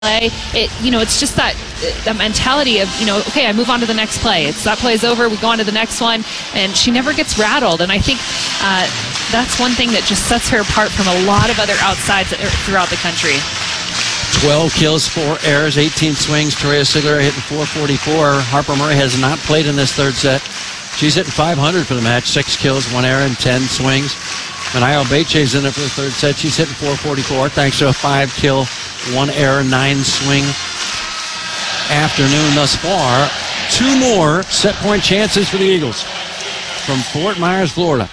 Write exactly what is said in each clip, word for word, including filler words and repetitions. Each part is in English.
play. It, you know, it's just that that mentality of, you know, okay, I move on to the next play. It's that play's over, we go on to the next one, and she never gets rattled. And I think uh, that's one thing that just sets her apart from a lot of other outsides throughout the country. twelve kills, four errors, eighteen swings. Terea Sigler hitting four forty-four. Harper Murray has not played in this third set. She's hitting five hundred for the match, six kills, one error, and ten swings. Manayo Obeche's in it for the third set. She's hitting four forty-four thanks to a five kill, one error, nine swing afternoon thus far. Two more set point chances for the Eagles from Fort Myers, Florida.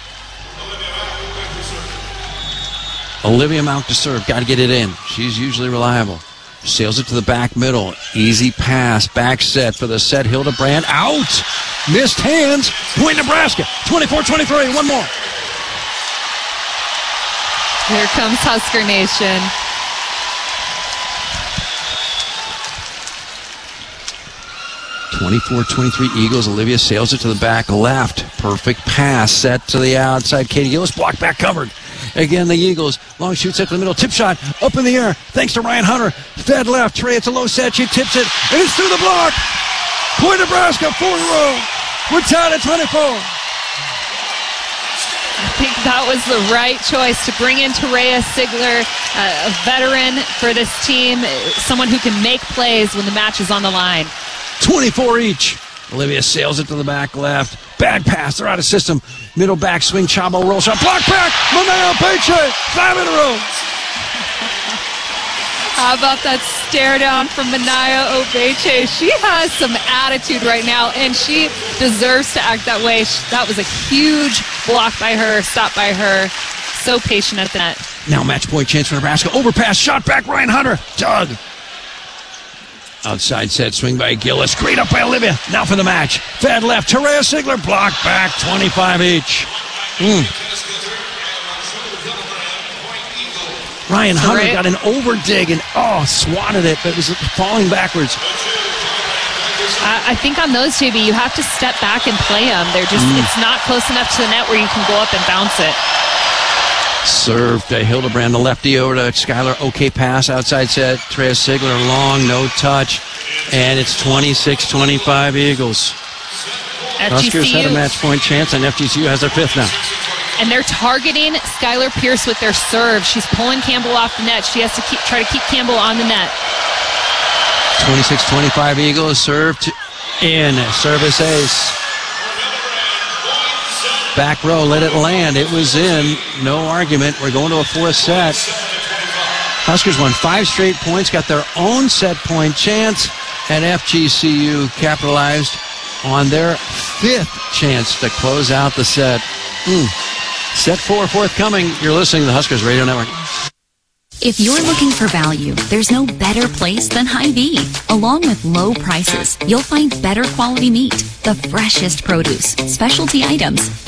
Olivia Mount to serve. Got to get it in. She's usually reliable. Sails it to the back middle. Easy pass. Back set for the set. Hildebrand out. Missed hands. Point Nebraska. twenty-four twenty-three. One more. Here comes Husker Nation. twenty-four twenty-three Eagles. Olivia sails it to the back left. Perfect pass. Set to the outside. Katie Gillis. Block back covered. Again, the Eagles. Long shoot set to the middle. Tip shot up in the air. Thanks to Ryan Hunter. Fed left. Trey, it's a low set. She tips it. And it's through the block. Point Nebraska. Four in a row. We're tied at twenty-four. I think that was the right choice to bring in Terea Sigler, uh, a veteran for this team, someone who can make plays when the match is on the line. twenty-four each. Olivia sails it to the back left. Bad pass. They're out of system. Middle back swing. Chabo roll shot. Block back. Manayo Obeche. Five in a row. How about that stare down from Manayo Obeche? She has some attitude right now, and she deserves to act that way. That was a huge block by her, stop by her. So patient at the net. Now match point chance for Nebraska. Overpass. Shot back. Ryan Hunter. Dug. Outside set, swing by Gillis. Great up by Olivia. Now for the match. Fed left. Terea Sigler. Block back. twenty-five each. Mm. Ryan Hunter got an over dig and, oh, swatted it, but it was falling backwards. I, I think on those, J B, you have to step back and play them. They're just, mm. it's not close enough to the net where you can go up and bounce it. Serve to Hildebrand, the lefty over to Skylar. Okay pass, outside set. Terea Sigler long, no touch. And it's twenty-six twenty-five Eagles. F G C U. Huskers had a match point chance, and F G C U has their fifth now. And they're targeting Skylar Pierce with their serve. She's pulling Campbell off the net. She has to keep, try to keep Campbell on the net. twenty-six twenty-five Eagles. Served in. Service ace. Back row, let it land. It was in. No argument. We're going to a fourth set. Huskers won five straight points, got their own set point chance, and F G C U capitalized on their fifth chance to close out the set. Mm. Set four forthcoming. You're listening to the Huskers Radio Network. If you're looking for value, there's no better place than Hy-Vee. Along with low prices, you'll find better quality meat, the freshest produce, specialty items,